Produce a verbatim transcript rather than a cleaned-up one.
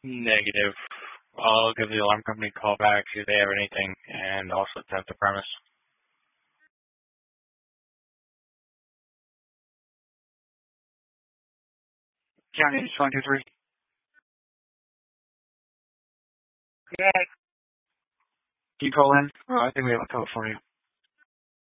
Negative. I'll give the alarm company a call back, see if they have anything, and also attempt the premise. County one two three. Yeah. Can you call in? Oh, I think we have a code for you.